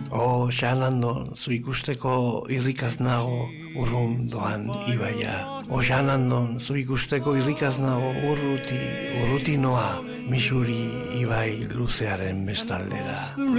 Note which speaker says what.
Speaker 1: O, Xanandon, zu ikusteko irrikaz nago urrun doan ibaia. O, Xanandon, zu ikusteko irrikaz nago urruti noa, misuri ibai luzearen bestaldera.